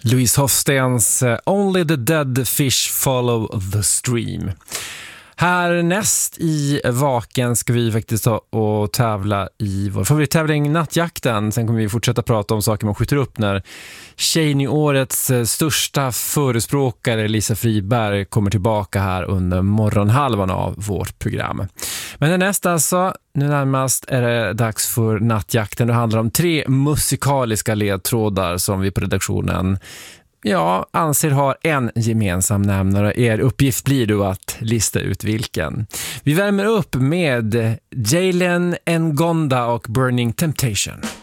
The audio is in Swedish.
Louise Hofstens Only the Dead Fish Follow the Stream. Härnäst i Vaken ska vi faktiskt ta och tävla i vår favorittävling Nattjakten. Sen kommer vi fortsätta prata om saker man skjuter upp när Tjejnyårets största förespråkare Lisa Friberg kommer tillbaka här under morgonhalvan av vårt program. Men härnäst alltså, nu närmast är det dags för Nattjakten. Det handlar om 3 musikaliska ledtrådar som vi på redaktionen anser har en gemensam nämnare. Er uppgift blir då att lista ut vilken. Vi värmer upp med Jalen Ngonda och Burning Temptation.